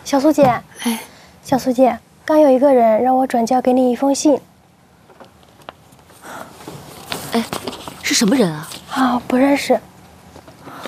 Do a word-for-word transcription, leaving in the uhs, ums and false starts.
小苏姐， 哎， 小苏姐，刚有一个人让我转交给你一封信。 哎，是什么人啊？ 啊，不认识。